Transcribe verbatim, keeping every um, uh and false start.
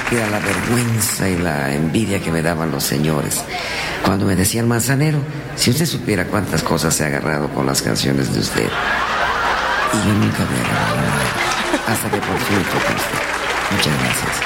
era la vergüenza y la envidia que me daban los señores. Cuando me decían Manzanero, si usted supiera cuántas cosas se ha agarrado con las canciones de usted. Y yo nunca me he agarrado nada. Hasta que por fin toca usted. Muchas gracias.